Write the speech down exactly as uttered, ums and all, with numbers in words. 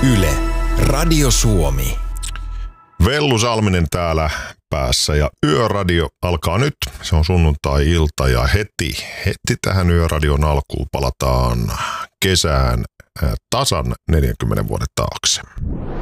Yle, Radio Suomi. Vellu Salminen täällä päässä ja Yöradio alkaa nyt. Se on sunnuntai-ilta ja heti, heti tähän Yöradion alkuun palataan kesään tasan neljänkymmenen vuoden taakse.